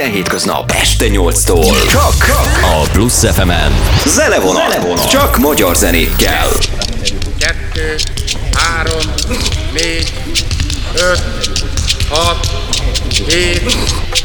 minden hétköznap este 8-tól. Csak a Plusz FM-en. Zenevonat. Csak magyar zenékkel. 2, 3, 4, 5, 6, 7,